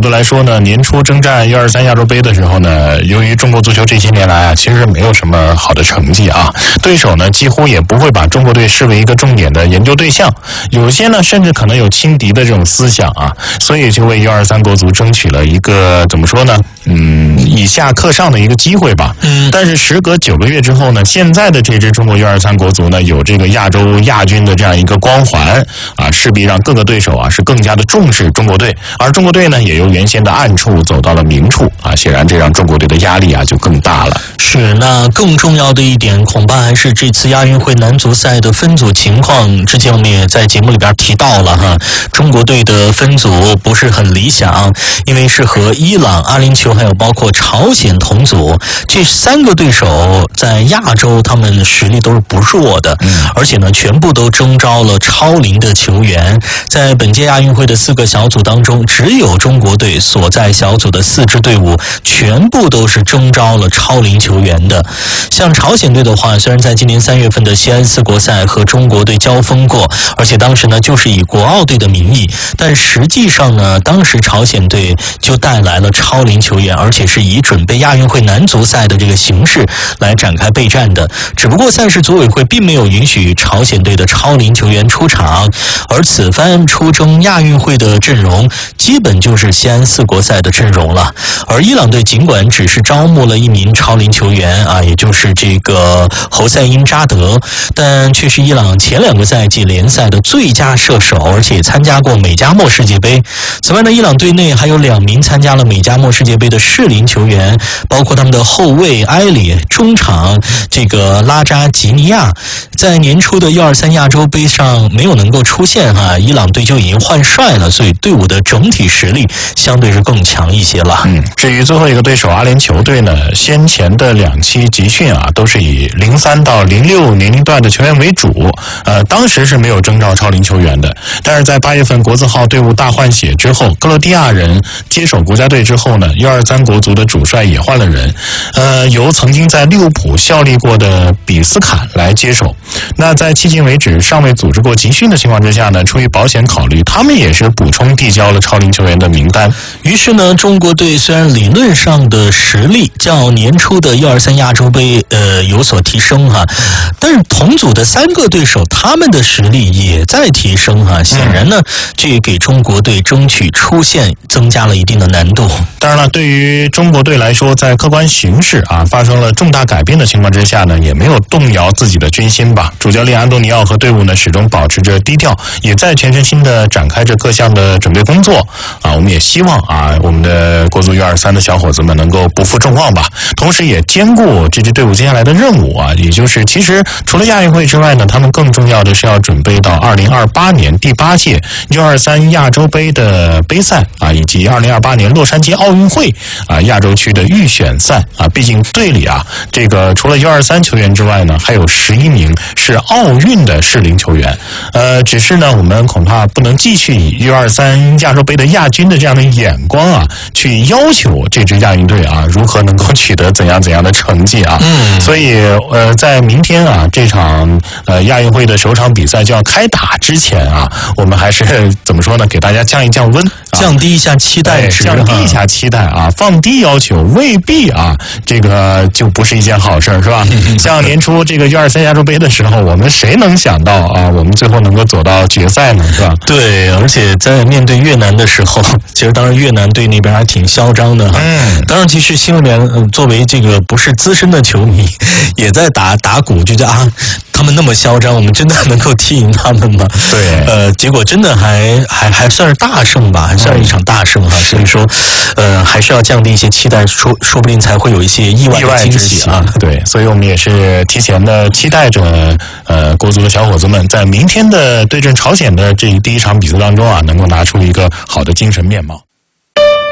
度来说呢，年初征战123亚洲杯的时候呢，由于中国足球这些年来啊，其实没有什么好的成绩啊，对手呢几乎也不会把中国队视为一个重点的研究对象，有些呢甚至可能有轻敌的这种思想啊，所以就为123国足争取了一个怎么说呢，以下克上的一个机会吧。但是时隔9个月之后呢，现在的这支中国123国足呢，有这个亚洲亚军的这样一个光环啊，势必让各个对手啊是更加的重视中国队，而中国队呢也由原先的暗处走到了明处啊，显然这让中国队的压力啊就更大了。 是，那更重要的一点恐怕还是这次亚运会男足赛的分组情况。之前我们也在节目里边提到了哈，中国队的分组不是很理想，因为是和伊朗、阿联酋还有包括朝鲜同组，这3个对手在亚洲他们实力都是不弱的，而且呢全部都征召了超龄的球员。在本届亚运会的4个小组当中，只有中国队所在小组的4支队伍全部都是征召了超龄球员的。像朝鲜队的话，虽然在今年3月份的西安4国赛和中国队交锋过，而且当时呢就是以国奥队的名义，但实际上呢当时朝鲜队就带来了超龄球员，而且是以准备亚运会男足赛的这个形式来展开备战的。只不过赛事组委会并没有允许朝鲜队的超龄球员出场，而此番出征亚运会的阵容基本就是西安4国赛的阵容了。而伊朗队尽管只是招募了1名超龄球员啊，也就是这个侯赛因扎德，但却是伊朗前2个赛季联赛的最佳射手，而且参加过美加墨世界杯。此外呢，伊朗队内还有2名参加了美加墨世界杯的适龄球员，包括他们的后卫埃里、中场这个拉扎吉尼亚。在年初的123亚洲杯上没有能够出现哈，伊朗队就已经换帅了，所以队伍的整体实力相对是更强一些了。 至于最后一个对手阿联酋队呢，先前的2期集训啊，都是以03到06年龄段的球员为主，当时是没有征召超龄球员的。但是在8月份国字号队伍大换血之后，克罗地亚人接手国家队之后呢，123国足的主帅也换了人，由曾经在利物浦效力过的比斯坎来接手。那在迄今为止尚未组织过集训的情况之下呢，出于保险考虑，他们也是补充递交了超龄球员的名单。 于是呢，中国队虽然理论上的实力较年初的123亚洲杯有所提升哈，但是同组的3个对手他们的实力也在提升哈，显然呢，这也给中国队争取出线增加了一定的难度。 当然了，对于中国队来说，在客观形势啊发生了重大改变的情况之下呢，也没有动摇自己的军心吧。主教练安东尼奥和队伍呢始终保持着低调，也在全身心的展开着各项的准备工作啊。我们也希望啊，我们的国足123的小伙子们能够不负众望吧，同时也兼顾这支队伍接下来的任务啊，也就是其实除了亚运会之外呢，他们更重要的是要准备到2028年第8届123亚洲杯的杯赛啊，以及2028年洛杉矶奥运会啊亚洲区的预选赛啊。毕竟队里啊，这个除了123球员之外呢，还有11名是奥运的适龄球员。只是呢，我们恐怕不能继续以123亚洲杯的亚军的这样的眼光啊，去要求这支亚运队啊如何能够取得怎样的成绩啊。所以在明天啊这场亚运会的首场比赛就要开打之前啊，我们还是怎么说呢？给大家降一降温， 降低一下期待值， 降低一下期待啊，放低要求，未必啊这个就不是一件好事是吧？像年初这个123亚洲杯的时候，我们谁能想到啊，我们最后能够走到决赛呢，是吧？ 对，而且在面对越南的时候，其实当然越南队那边还挺嚣张的哈。当然，其实心里面作为这个不是资深的球迷，也在打鼓，觉得啊，他们那么嚣张，我们真的能够踢赢他们吗？ 对， 结果真的还算是大胜吧，还算是一场大胜哈。所以说，还是要降低一些期待，说不定才会有一些意外的惊喜啊。 对，所以我们也是提前的期待着国足的小伙子们在明天的对阵朝鲜的这第1场比赛当中啊，能够拿出一个好的精神面貌。